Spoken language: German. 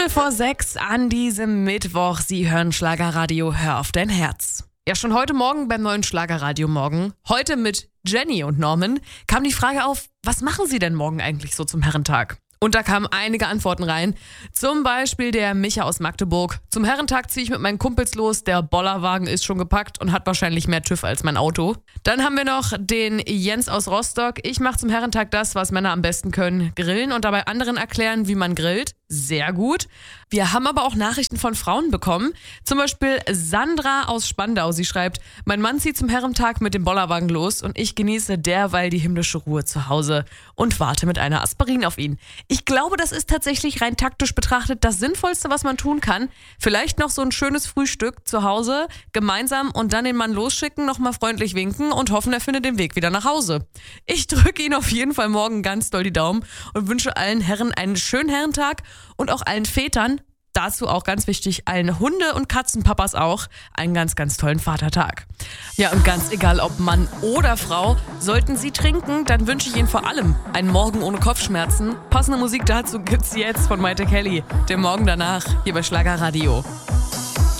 5:15 an diesem Mittwoch. Sie hören Schlagerradio, hör auf dein Herz. Ja, schon heute Morgen beim neuen Schlagerradio Morgen, heute mit Jenny und Norman, kam die Frage auf, was machen Sie denn morgen eigentlich so zum Herrentag? Und da kamen einige Antworten rein. Zum Beispiel der Micha aus Magdeburg. Zum Herrentag ziehe ich mit meinen Kumpels los. Der Bollerwagen ist schon gepackt und hat wahrscheinlich mehr TÜV als mein Auto. Dann haben wir noch den Jens aus Rostock. Ich mache zum Herrentag das, was Männer am besten können. Grillen und dabei anderen erklären, wie man grillt. Sehr gut. Wir haben aber auch Nachrichten von Frauen bekommen. Zum Beispiel Sandra aus Spandau. Sie schreibt, mein Mann zieht zum Herrentag mit dem Bollerwagen los und ich genieße derweil die himmlische Ruhe zu Hause und warte mit einer Aspirin auf ihn. Ich glaube, das ist tatsächlich rein taktisch betrachtet das Sinnvollste, was man tun kann. Vielleicht noch so ein schönes Frühstück zu Hause, gemeinsam und dann den Mann losschicken, nochmal freundlich winken und hoffen, er findet den Weg wieder nach Hause. Ich drücke Ihnen auf jeden Fall morgen ganz doll die Daumen und wünsche allen Herren einen schönen Herrentag und auch allen Vätern, dazu auch ganz wichtig, allen Hunde- und Katzenpapas auch, einen ganz, ganz tollen Vatertag. Ja, und ganz egal, ob Mann oder Frau, sollten Sie trinken, dann wünsche ich Ihnen vor allem einen Morgen ohne Kopfschmerzen. Passende Musik dazu gibt's jetzt von Maite Kelly, dem Morgen danach, hier bei Schlagerradio.